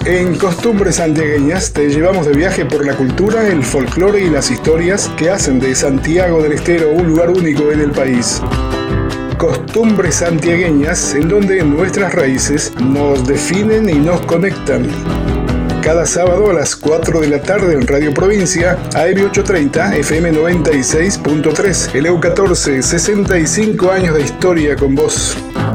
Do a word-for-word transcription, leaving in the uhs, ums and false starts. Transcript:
En Costumbres Santiagueñas te llevamos de viaje por la cultura, el folclore y las historias que hacen de Santiago del Estero un lugar único en el país. Costumbres Santiagueñas, en donde nuestras raíces nos definen y nos conectan. Cada sábado a las cuatro de la tarde en Radio Provincia, A M ochocientos treinta, F M noventa y seis punto tres, L U catorce, sesenta y cinco años de historia con vos.